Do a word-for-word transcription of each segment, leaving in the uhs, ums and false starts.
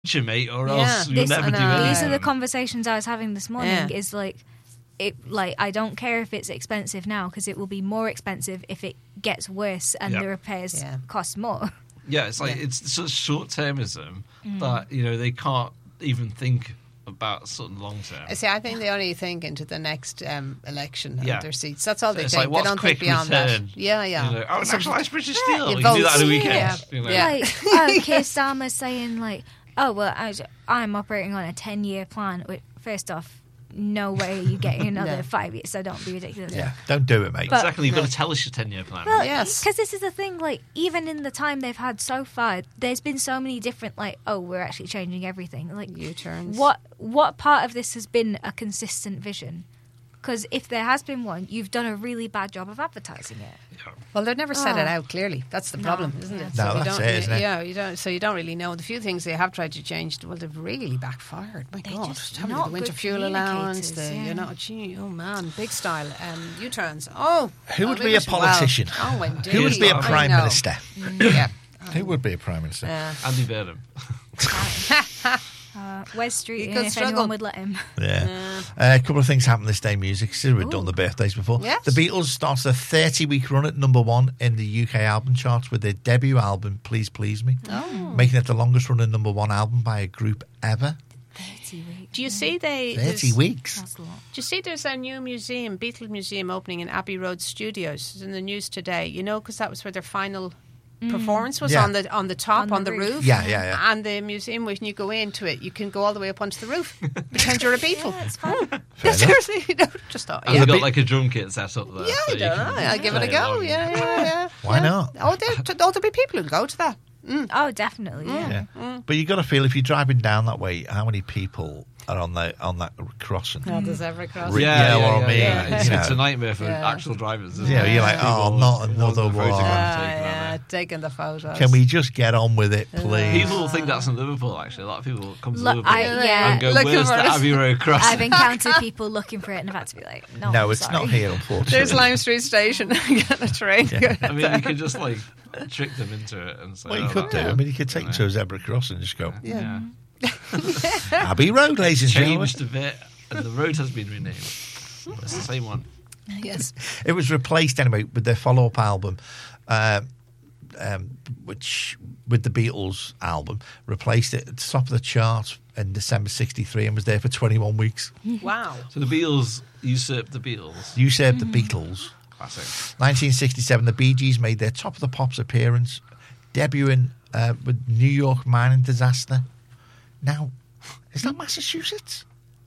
future, mate, or Yeah. else you'll This- never I do know. anything. These are the conversations I was having this morning. Yeah. Is like, it like I don't care if it's expensive now because it will be more expensive if it gets worse and Yep. the repairs Yeah. cost more. Yeah, it's like Yeah. it's such short-termism Mm. that you know they can't even think about something long-term. I See, I think they only think into the next um, election and Yeah. their seats. That's all they It's think. like, what's they don't quick think beyond return? that. Yeah, yeah. You know, oh, So- nationalise British Steel. you You can do vote. that at a weekend. Yeah. You know. Yeah. Like, oh, Keir Starmer saying like, oh well, I, I'm operating on a ten-year plan. Wait, First off, no way are you getting another No. five years. So don't be ridiculous. Yeah, don't do it, mate. But- Secondly, you've got to tell us your ten-year plan. Well, Yes. because this is the thing. Like, even in the time they've had so far, there's been so many different. Like, oh, we're actually changing everything. Like, U-turns. What what part of this has been a consistent vision? Because if there has been one, you've done a really bad job of advertising it. Well, they've never said it Oh. out clearly. That's the No. problem, isn't Yeah. it? No, you that's don't, it, isn't it? Yeah, you don't. So you don't really know. The few things they have tried to change, well, they've really backfired. My They're God, just having not the winter good fuel allowance, the communicators, yeah. you know, gee, oh man, big style um, U-turns. Oh, Who would oh, be a wish- well, politician? oh, indeed. Who would be a I prime know. minister? Yeah. Who would be a prime minister? Yeah. Andy Burnham. Uh, Wes Street, You could if struggle. anyone would let him. Yeah. Uh, a couple of things happened this day in music. Since we've done the birthdays before. Yes. The Beatles started a thirty-week run at number one in the U K album charts with their debut album, Please Please Me, Oh. making it the longest running number one album by a group ever. thirty weeks. Do you see they? thirty there's- weeks. That's a lot. Do you see there's a new museum, Beatle Museum, opening in Abbey Road Studios? It's in the news today. You know, because that was where their final performance was Yeah. on the on the top, On the on the, roof. roof. Yeah, yeah, yeah. And the museum, when you go into it, you can go all the way up onto the roof. Pretend you're a Beatle. Yeah, it's fine. Fair enough. Seriously, you know, just thought, And yeah. they've the got Be- like a drum kit set up there. Yeah, so I you don't can know. I'll give it a play go. along. Yeah, yeah, yeah. Why yeah. not? Oh, there, oh, there'll be people who go to that. Oh, definitely. Yeah. Yeah. But you got to feel if you're driving down that way, how many people are on the on that crossing? Oh, there's every cross. Re- Yeah, Yeah, yeah, what I yeah, mean, yeah. you It's, know. it's a nightmare for Yeah. actual drivers. Isn't Yeah, it? you're like, oh, People not want another the one. photograph Yeah, taken on yeah, it. taking the photos. Can we just get on with it, please? People think that's in Liverpool, actually. A lot of people come to Look, Liverpool I- yeah. and go, Looking where's for the us. Abbey Road crossing? I've encountered people looking for it and I've had to be like, no, no, I'm it's sorry. not here, unfortunately. There's Lime Street Station. Get a train. Yeah. I mean, you could just like trick them into it and say, Well, you oh, could do. that's I mean, you could take them Yeah. to a zebra crossing and just go, Yeah. Abbey Road, ladies and gentlemen. Changed a bit, and the road has been renamed. It's the same one. Yes. It was replaced anyway with their follow-up album, uh, um, which with the Beatles album replaced it at the top of the charts in December sixty-three and was there for twenty-one weeks. Wow. So the Beatles usurped the Beatles. Usurped the Beatles. Classic. nineteen sixty-seven, the Bee Gees made their Top of the Pops appearance, debuting uh, with New York mining disaster. Now, is that Massachusetts?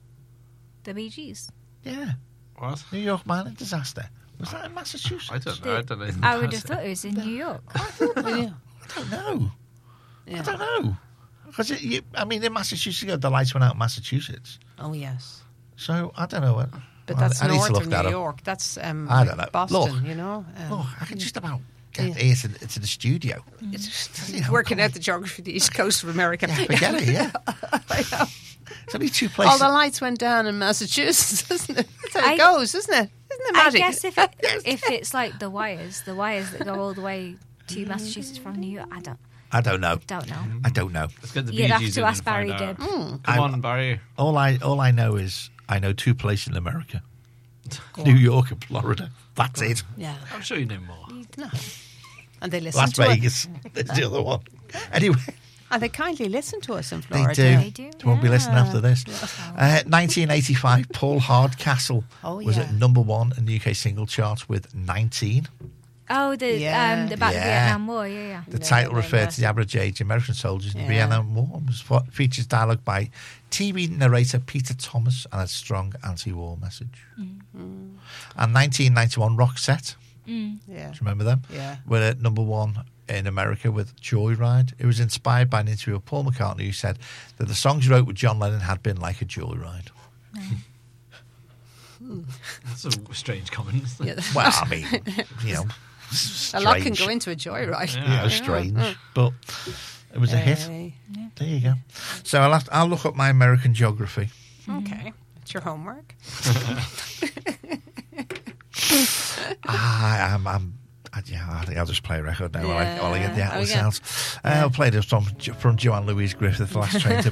The Bee Gees. Yeah, What? New York mining disaster. Was that in Massachusetts? I don't know. I don't know. anything I would about have it. thought it was in New York. Yeah. I don't know. Yeah. I don't know. Because I mean, in Massachusetts, the lights went out in Massachusetts. Oh, yes. So I don't know. But I- that's I need to north look of that New up. York. That's um, I don't know. Boston, Look. you know. Um, Oh, I can just about get Yeah. here to, to the studio. It's just You know, working come out the geography of the east coast of America. Yeah, forget it, yeah. It's only two places. All the lights went down in Massachusetts, isn't it? That's how I- it goes, isn't it? Isn't it I magic? guess if it, if it's like the wires, the wires that go all the way to Massachusetts from New York, I don't I don't know. don't know. I don't know. Let's get the You'd Bee have Gees to in ask and find Barry out. Gibb. Come I'm- on, Barry. All I all I know is I know two places in America: New York and Florida. That's it. Yeah. I'm sure you know more. No. And they listen Las to Vegas. There's the other one. Anyway, us. And they kindly listen to us in they Florida. do. They do, They won't be listening yeah. after this. Uh, nineteen eighty-five, Paul Hardcastle Oh, was yeah. at number one in the U K single charts with nineteen. Oh, the Yeah. um, the about Yeah. the Vietnam War, yeah, yeah. The Yeah, title yeah, referred yeah. to the average age of American soldiers in the Yeah. Vietnam War. It was fo- features dialogue by T V narrator Peter Thomas and a strong anti-war message. Mm. And nineteen ninety-one, Roxette. Yeah. Do you remember them? Yeah. Were at number one in America with Joyride. It was inspired by an interview with Paul McCartney, who said that the songs he wrote with John Lennon had been like a joyride. That's a strange comment. isn't it? Yeah. Well, I mean, you know, A strange. lot can go into a joyride. You know, strange, but it was a hit. Hey. There you go. So I'll have to, I'll look up my American geography. Okay. It's your homework. Ah, I'm, I'm, I, yeah, I think I'll just play a record now while, I, Yeah. while I get the Oh, Atlas yeah. out. Uh, I'll play this from, from Joanne Louise Griffith, The Last Train to